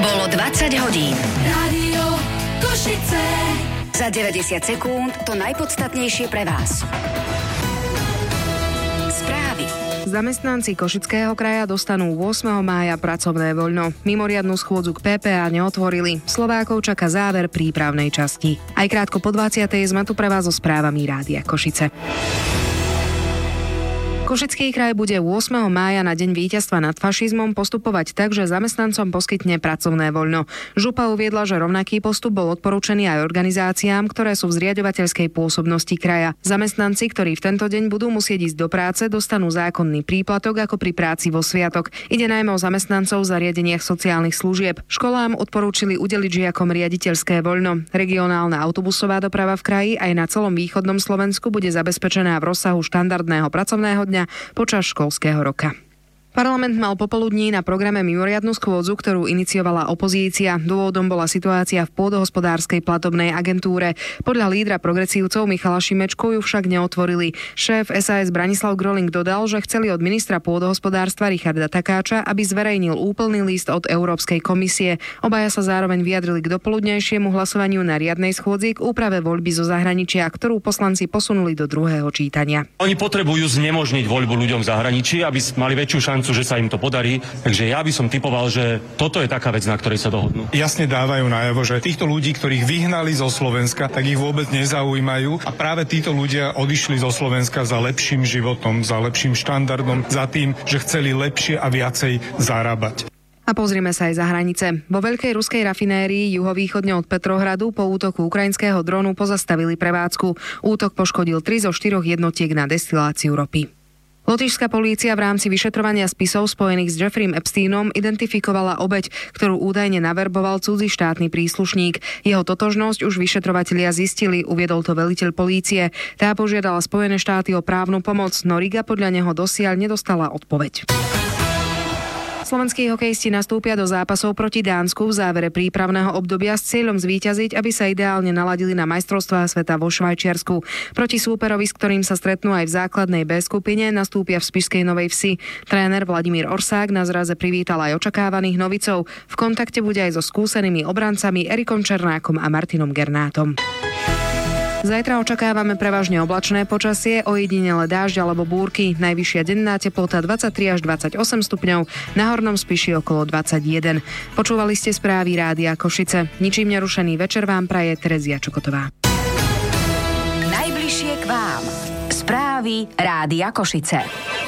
Bolo 20 hodín. Rádio Košice. Za 90 sekúnd to najpodstatnejšie pre vás. Správy. Zamestnanci Košického kraja dostanú 8. mája pracovné voľno. Mimoriadnu schôdzu k PPA neotvorili. Slovákov čaká záver prípravnej časti. Aj krátko po 20. sme tu pre vás so správami Rádia Košice. Košický kraj bude 8. mája na deň víťazstva nad fašizmom postupovať tak, že zamestnancom poskytne pracovné voľno. Župa uviedla, že rovnaký postup bol odporúčený aj organizáciám, ktoré sú v zriaďovateľskej pôsobnosti kraja. Zamestnanci, ktorí v tento deň budú musieť ísť do práce, dostanú zákonný príplatok ako pri práci vo sviatok. Ide najmä o zamestnancov v zariadeniach sociálnych služieb. Školám odporúčili udeliť žiakom riaditeľské voľno. Regionálna autobusová doprava v kraji aj na celom východnom Slovensku bude zabezpečená v rozsahu štandardného pracovného dňa počas školského roka. Parlament mal popoludní na programe mimoriadnu schôdzu, ktorú iniciovala opozícia. Dôvodom bola situácia v pôdohospodárskej platobnej agentúre. Podľa lídra progresívcov Michala Šimečku ju však neotvorili. Šéf SAS Branislav Groling dodal, že chceli od ministra pôdohospodárstva Richarda Takáča, aby zverejnil úplný list od Európskej komisie. Obaja sa zároveň vyjadrili k dopoludnejšiemu hlasovaniu na riadnej schôdzi k úprave voľby zo zahraničia, ktorú poslanci posunuli do druhého čítania. Oni potrebujú znemožniť voľbu ľuďom v zahraničí, aby mali väčšiu šancu, že sa im to podarí. Takže ja by som tipoval, že toto je taká vec, na ktorej sa dohodnú. Jasne dávajú najavo, že týchto ľudí, ktorých vyhnali zo Slovenska, tak ich vôbec nezaujímajú a práve títo ľudia odišli zo Slovenska za lepším životom, za lepším štandardom, za tým, že chceli lepšie a viacej zarábať. A pozrime sa aj za hranice. Vo veľkej ruskej rafinérii juhovýchodne od Petrohradu po útoku ukrajinského dronu pozastavili prevádzku. Útok poškodil 3 zo 4 jednotiek na destiláciu ropy. Lotyšská polícia v rámci vyšetrovania spisov spojených s Jeffreyem Epsteinom identifikovala obeť, ktorú údajne naverboval cudzí štátny príslušník. Jeho totožnosť už vyšetrovatelia zistili, uviedol to veliteľ polície. Tá požiadala Spojené štáty o právnu pomoc, no Riga podľa neho dosiaľ nedostala odpoveď. Slovenskí hokejisti nastúpia do zápasov proti Dánsku v závere prípravného obdobia s cieľom zvíťaziť, aby sa ideálne naladili na majstrovstvá sveta vo Švajčiarsku. Proti súperovi, s ktorým sa stretnú aj v základnej B skupine, nastúpia v Spišskej Novej Vsi. Tréner Vladimír Orsák na zraze privítal aj očakávaných novicov. V kontakte bude aj so skúsenými obrancami Erikom Černákom a Martinom Gernátom. Zajtra očakávame prevažne oblačné počasie, ojedinele dážď alebo búrky. Najvyššia denná teplota 23 až 28 stupňov, na Hornom Spiši okolo 21. Počúvali ste správy Rádia Košice. Ničím nerušený večer vám praje Terezia Čokotová. Najbližšie k vám. Správy Rádia Košice.